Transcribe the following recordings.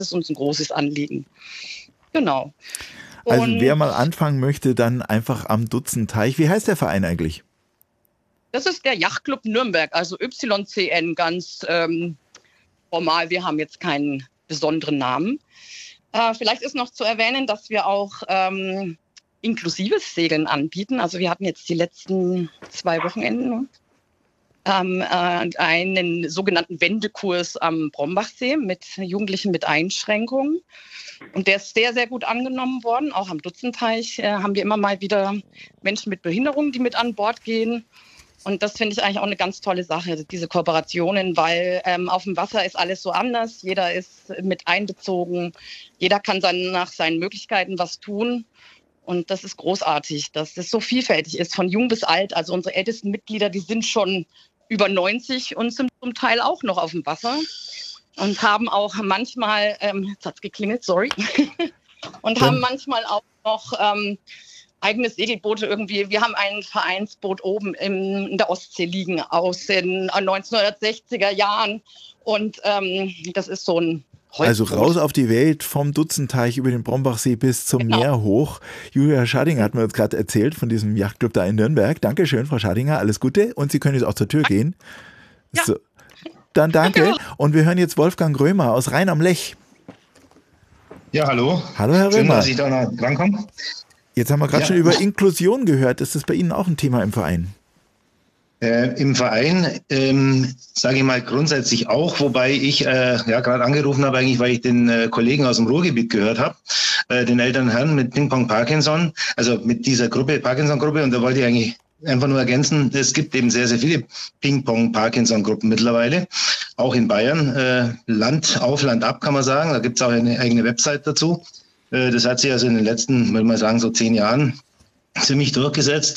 ist uns ein großes Anliegen. Genau. Also wer mal anfangen möchte, dann einfach am Dutzenteich. Wie heißt der Verein eigentlich? Das ist der Yachtclub Nürnberg, also YCN, ganz formal. Wir haben jetzt keinen besonderen Namen. Vielleicht ist noch zu erwähnen, dass wir auch inklusives Segeln anbieten. Also wir hatten jetzt die letzten 2 Wochenenden einen sogenannten Wendekurs am Brombachsee mit Jugendlichen mit Einschränkungen. Und der ist sehr, sehr gut angenommen worden. Auch am Dutzenteich haben wir immer mal wieder Menschen mit Behinderungen, die mit an Bord gehen. Und das finde ich eigentlich auch eine ganz tolle Sache, diese Kooperationen, weil auf dem Wasser ist alles so anders. Jeder ist mit einbezogen. Jeder kann nach seinen Möglichkeiten was tun. Und das ist großartig, dass das so vielfältig ist, von jung bis alt. Also unsere ältesten Mitglieder, die sind schon über 90 und sind zum Teil auch noch auf dem Wasser. Und haben auch manchmal, jetzt hat es geklingelt, sorry, und haben manchmal auch noch eigene Segelboote irgendwie. Wir haben ein Vereinsboot oben in der Ostsee liegen aus den 1960er Jahren. Und das ist so ein Holzboot. Also raus auf die Welt, vom Dutzenteich über den Brombachsee bis zum Meer hoch. Julia Schadinger hat mir uns gerade erzählt von diesem Yachtclub da in Nürnberg. Dankeschön, Frau Schadinger, alles Gute. Und Sie können jetzt auch zur Tür gehen. Ja. So. Dann danke. Und wir hören jetzt Wolfgang Römer aus Rhein am Lech. Ja, hallo. Hallo, Herr Römer. Schön, dass ich da noch drankomme. Jetzt haben wir gerade schon über Inklusion gehört. Ist das bei Ihnen auch ein Thema im Verein? Im Verein, sage ich mal, grundsätzlich auch, wobei ich gerade angerufen habe, eigentlich, weil ich den Kollegen aus dem Ruhrgebiet gehört habe, den älteren Herrn mit Ping-Pong Parkinson, also mit dieser Gruppe, Parkinson-Gruppe, und da wollte ich eigentlich einfach nur ergänzen, es gibt eben sehr, sehr viele Ping-Pong-Parkinson-Gruppen mittlerweile, auch in Bayern, Land auf, Land ab, kann man sagen. Da gibt es auch eine eigene Website dazu. Das hat sich also in den letzten, würde man sagen, so 10 Jahren ziemlich durchgesetzt,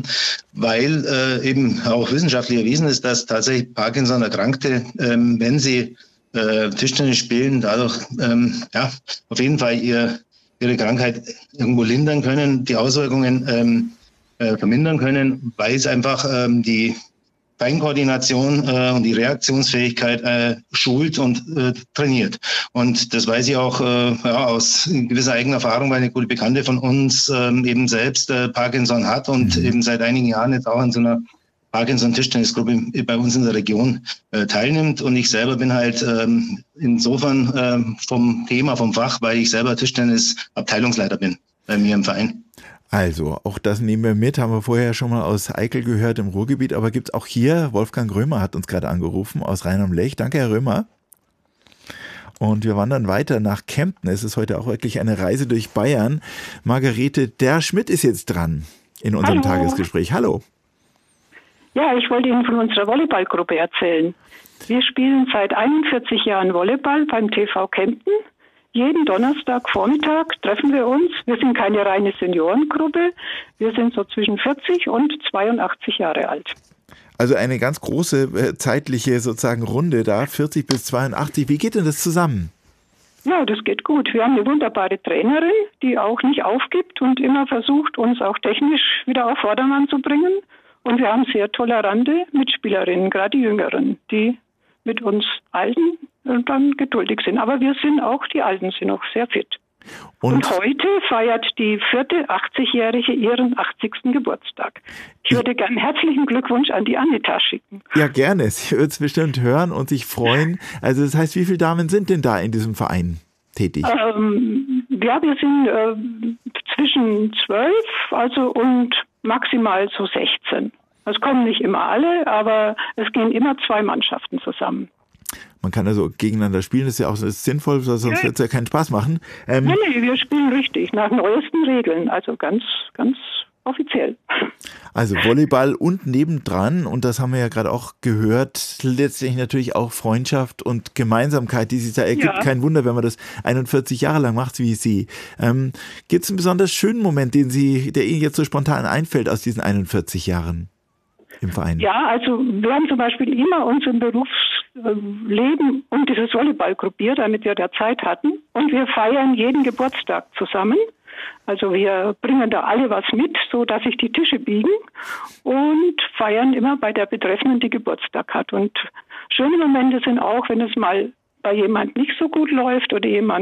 weil eben auch wissenschaftlich erwiesen ist, dass tatsächlich Parkinson-Erkrankte, wenn sie Tischtennis spielen, dadurch auf jeden Fall ihre Krankheit irgendwo lindern können, die Auswirkungen vermindern können, weil es einfach die Feinkoordination und die Reaktionsfähigkeit schult und trainiert. Und das weiß ich auch aus gewisser eigener Erfahrung, weil eine gute Bekannte von uns eben selbst Parkinson hat und eben seit einigen Jahren jetzt auch an so einer Parkinson-Tischtennisgruppe bei uns in der Region teilnimmt. Und ich selber bin halt insofern vom Thema, vom Fach, weil ich selber Tischtennis-Abteilungsleiter bin bei mir im Verein. Also, auch das nehmen wir mit, haben wir vorher schon mal aus Eickel gehört im Ruhrgebiet, aber gibt es auch hier, Wolfgang Römer hat uns gerade angerufen aus Rhein am Lech. Danke, Herr Römer. Und wir wandern weiter nach Kempten. Es ist heute auch wirklich eine Reise durch Bayern. Margarete der Schmidt ist jetzt dran in unserem Tagesgespräch. Hallo. Ja, ich wollte Ihnen von unserer Volleyballgruppe erzählen. Wir spielen seit 41 Jahren Volleyball beim TV Kempten. Jeden Donnerstagvormittag treffen wir uns. Wir sind keine reine Seniorengruppe. Wir sind so zwischen 40 und 82 Jahre alt. Also eine ganz große zeitliche sozusagen Runde da, 40 bis 82. Wie geht denn das zusammen? Ja, das geht gut. Wir haben eine wunderbare Trainerin, die auch nicht aufgibt und immer versucht, uns auch technisch wieder auf Vordermann zu bringen. Und wir haben sehr tolerante Mitspielerinnen, gerade die Jüngeren, die mit uns Alten dann geduldig sind. Aber wir sind auch, die Alten sind auch sehr fit. Und heute feiert die 4. 80-Jährige ihren 80. Geburtstag. Ich würde gerne herzlichen Glückwunsch an die Anita schicken. Ja, gerne. Sie wird es bestimmt hören und sich freuen. Also das heißt, wie viele Damen sind denn da in diesem Verein tätig? Ja, wir sind zwischen 12 und maximal so 16. Es kommen nicht immer alle, aber es gehen immer 2 Mannschaften zusammen. Man kann also gegeneinander spielen, das ist ja auch sinnvoll, sonst wird es ja keinen Spaß machen. Nee, wir spielen richtig, nach neuesten Regeln, also ganz, ganz offiziell. Also Volleyball und nebendran, und das haben wir ja gerade auch gehört, letztlich natürlich auch Freundschaft und Gemeinsamkeit, die sich da ergibt. Ja. Kein Wunder, wenn man das 41 Jahre lang macht, wie Sie. Gibt es einen besonders schönen Moment, der Ihnen jetzt so spontan einfällt aus diesen 41 Jahren im Verein? Ja, also wir haben zum Beispiel immer unseren Berufsleben um dieses Volleyball gruppiert, damit wir da Zeit hatten. Und wir feiern jeden Geburtstag zusammen. Also wir bringen da alle was mit, so dass sich die Tische biegen und feiern immer bei der Betreffenden, die Geburtstag hat. Und schöne Momente sind auch, wenn es mal bei jemand nicht so gut läuft oder jemand